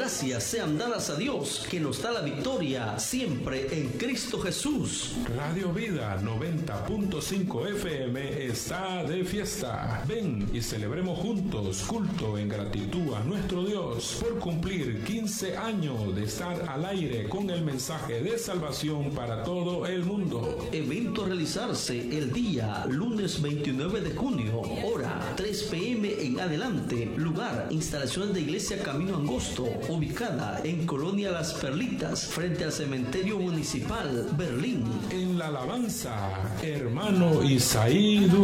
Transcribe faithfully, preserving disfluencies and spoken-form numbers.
gracias sean dadas a Dios, que nos da la victoria siempre en Cristo Jesús. Radio Vida noventa punto cinco F M está de fiesta. Ven y celebremos juntos culto en gratitud a nuestro Dios por cumplir quince años de estar al aire con el mensaje de salvación para todo el mundo. Evento a realizarse el día lunes veintinueve de junio, hora tres p m en adelante. Lugar, instalaciones de Iglesia Camino Angosto, ubicada en Colonia Las Perlitas, frente al Cementerio Municipal, Berlín. En la alabanza, hermano Isaí Durán.